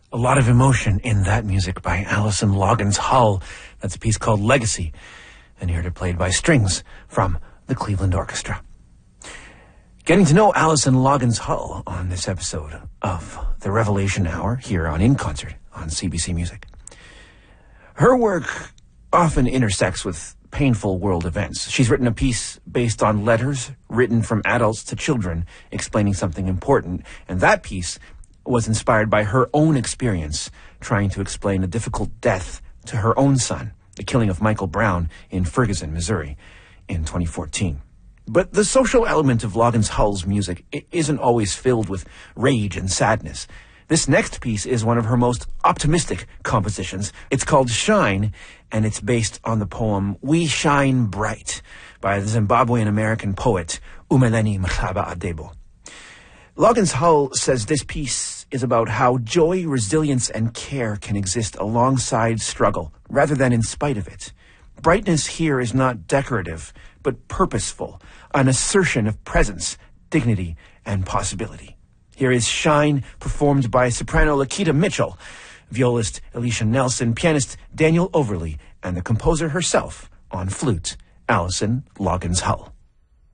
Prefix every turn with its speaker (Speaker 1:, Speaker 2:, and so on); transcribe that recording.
Speaker 1: A lot of emotion in that music by Alison Loggins Hull. That's a piece called Legacy, and heard it played by strings from the Cleveland Orchestra. Getting to know Alison Loggins Hull on this episode of the Revelation Hour here on In Concert on CBC Music. Her work often intersects with painful world events. She's written a piece based on letters written from adults to children explaining something important, and that piece was inspired by her own experience trying to explain a difficult death to her own son, the killing of Michael Brown in Ferguson, Missouri in 2014. But the social element of Loggins Hull's music isn't always filled with rage and sadness. This next piece is one of her most optimistic compositions. It's called Shine, and it's based on the poem We Shine Bright by the Zimbabwean-American poet Umeleni Mhlaba Adebo. Loggins Hull says this piece is about how joy, resilience, and care can exist alongside struggle, rather than in spite of it. Brightness here is not decorative, but purposeful, an assertion of presence, dignity, and possibility. Here is Shine, performed by soprano Lakita Mitchell, violist Alicia Nelson, pianist Daniel Overly, and the composer herself on flute, Alison Loggins Hull.